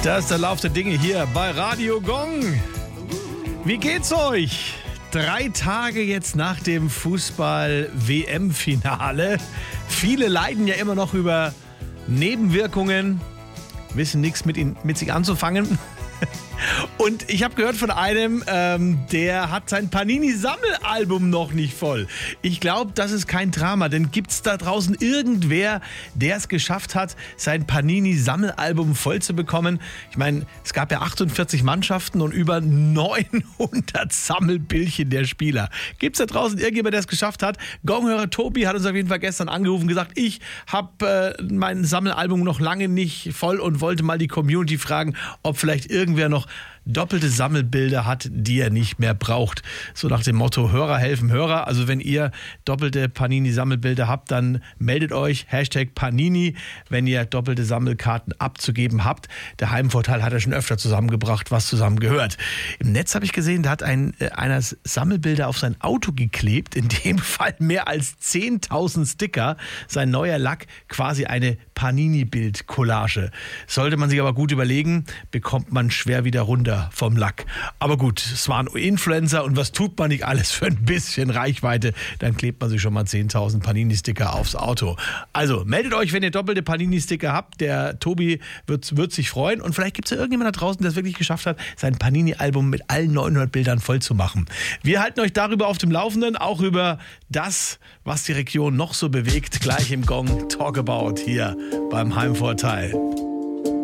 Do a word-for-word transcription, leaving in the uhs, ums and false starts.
Das ist der Lauf der Dinge hier bei Radio Gong. Wie geht's euch? Drei Tage jetzt nach dem Fußball-W M-Finale. Viele leiden ja immer noch über Nebenwirkungen, wissen nichts mit, ihnen, mit sich anzufangen. Und ich habe gehört von einem, ähm, der hat sein Panini-Sammelalbum noch nicht voll. Ich glaube, das ist kein Drama, denn gibt es da draußen irgendwer, der es geschafft hat, sein Panini-Sammelalbum voll zu bekommen? Ich meine, es gab ja achtundvierzig Mannschaften und über neunhundert Sammelbildchen der Spieler. Gibt es da draußen irgendjemand, der es geschafft hat? Gonghörer Tobi hat uns auf jeden Fall gestern angerufen und gesagt, ich habe äh, mein Sammelalbum noch lange nicht voll und wollte mal die Community fragen, ob vielleicht irgendwer noch doppelte Sammelbilder hat, die er nicht mehr braucht. So nach dem Motto, Hörer helfen Hörer. Also wenn ihr doppelte Panini-Sammelbilder habt, dann meldet euch, Hashtag Panini, wenn ihr doppelte Sammelkarten abzugeben habt. Der Heimvorteil hat er schon öfter zusammengebracht, was zusammen gehört. Im Netz habe ich gesehen, da hat ein, äh, einer Sammelbilder auf sein Auto geklebt, in dem Fall mehr als zehntausend Sticker. Sein neuer Lack, quasi eine Panini-Bild-Collage. Sollte man sich aber gut überlegen, bekommt man schwer wieder runter vom Lack. Aber gut, es waren Influencer und was tut man nicht alles für ein bisschen Reichweite? Dann klebt man sich schon mal zehntausend Panini-Sticker aufs Auto. Also meldet euch, wenn ihr doppelte Panini-Sticker habt. Der Tobi wird, wird sich freuen. Und vielleicht gibt es ja irgendjemand da draußen, der es wirklich geschafft hat, sein Panini-Album mit allen neunhundert Bildern voll zu machen. Wir halten euch darüber auf dem Laufenden, auch über das, was die Region noch so bewegt. Gleich im Gong Talk About hier beim Heimvorteil.